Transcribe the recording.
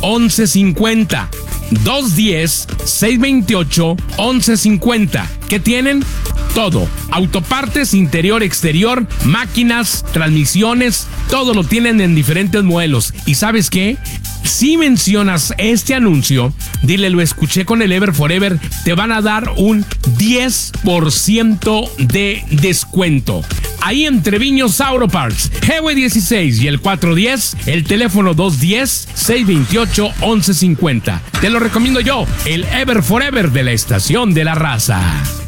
210-628-1150. 210-628-1150. ¿Qué tienen? Todo. Autopartes, interior, exterior, máquinas, transmisiones, todo lo tienen en diferentes modelos. ¿Y sabes qué? Si mencionas este anuncio, dile, lo escuché con el Ever Forever, te van a dar un 10% de descuento. Ahí en Treviño Auto Parts, Highway 16 y el 410, el teléfono 210-628-1150. Te lo recomiendo yo, el Ever Forever de la Estación de la Raza.